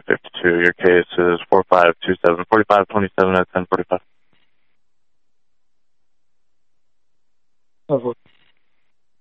552. Your case is 4527, 4527 at 1045.